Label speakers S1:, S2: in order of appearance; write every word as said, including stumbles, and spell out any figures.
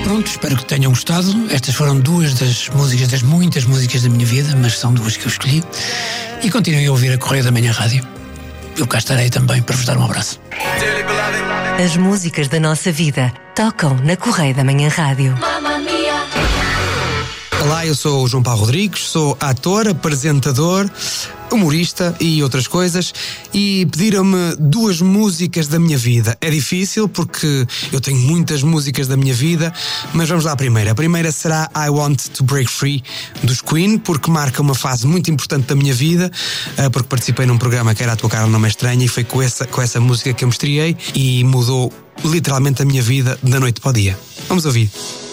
S1: Pronto, espero que tenham gostado. Estas foram duas das músicas, das muitas músicas da minha vida, mas são duas que eu escolhi. E continuem a ouvir a Correio da Manhã Rádio. Eu cá estarei também para vos dar um abraço.
S2: As músicas da nossa vida tocam na Correio da Manhã Rádio.
S3: Olá, eu sou o João Paulo Rodrigues, sou ator, apresentador, humorista e outras coisas, e pediram-me duas músicas da minha vida. É difícil porque eu tenho muitas músicas da minha vida, mas vamos lá à primeira. A primeira será I Want to Break Free, dos Queen, porque marca uma fase muito importante da minha vida, porque participei num programa que era A Tua Cara Não Me Estranha, e foi com essa, com essa música que eu me estreiei e mudou literalmente a minha vida da noite para o dia. Vamos ouvir.